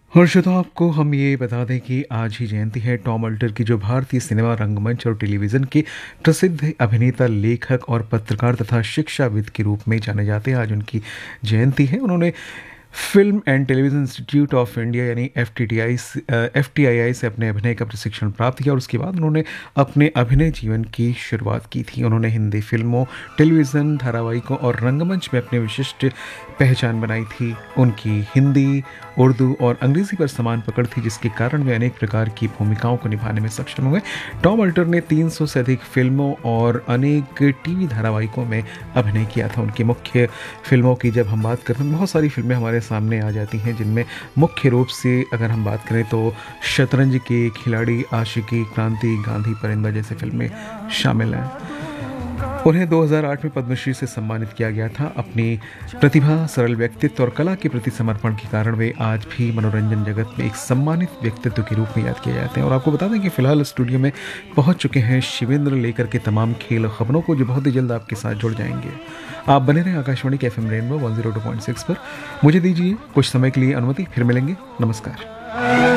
और श्रोताओं आपको हम ये बता दें कि आज ही जयंती है टॉम अल्टर की, जो भारतीय सिनेमा, रंगमंच और टेलीविज़न के प्रसिद्ध अभिनेता, लेखक और पत्रकार तथा शिक्षाविद के रूप में जाने जाते हैं। आज उनकी जयंती है। उन्होंने film and television institute of India यानी एफटीआईआई से अपने अभिनय का प्रशिक्षण प्राप्त किया और उसके बाद उन्होंने अपने अभिनय जीवन की शुरुआत की थी। उन्होंने हिंदी फिल्मों, टेलीविज़न धारावाहिकों और रंगमंच में अपनी विशिष्ट पहचान बनाई थी। उनकी हिंदी, उर्दू और अंग्रेज़ी पर समान पकड़ थी, जिसके कारण वे अनेक प्रकार की भूमिकाओं को निभाने में सक्षम हुए। टॉम अल्टर ने 300 से अधिक फिल्मों और अनेक टीवी धारावाहिकों में अभिनय किया था। उनकी मुख्य फिल्मों की जब हम बात करते हैं, बहुत सारी फिल्में हमारे सामने आ जाती हैं, जिनमें मुख्य रूप से अगर हम बात करें तो शतरंज के खिलाड़ी, आशिकी, क्रांति, गांधी, परिंदा जैसे फिल्में शामिल हैं। उन्हें 2008 में पद्मश्री से सम्मानित किया गया था। अपनी प्रतिभा, सरल व्यक्तित्व और कला के प्रति समर्पण के कारण वे आज भी मनोरंजन जगत में एक सम्मानित व्यक्तित्व के रूप में याद किए जाते हैं। और आपको बता दें कि फिलहाल स्टूडियो में पहुंच चुके हैं शिवेंद्र, लेकर के तमाम खेल और खबरों को, जो बहुत ही जल्द आपके साथ जुड़ जाएंगे। आप बने रहें आकाशवाणी के FM रेनबो 102.6 पर। मुझे दीजिए कुछ समय के लिए अनुमति, फिर मिलेंगे। नमस्कार।